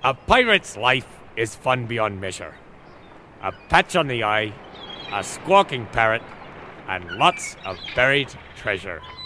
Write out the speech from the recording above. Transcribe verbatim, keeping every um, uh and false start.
A pirate's life is fun beyond measure. A patch on the eye, a squawking parrot, and lots of buried treasure.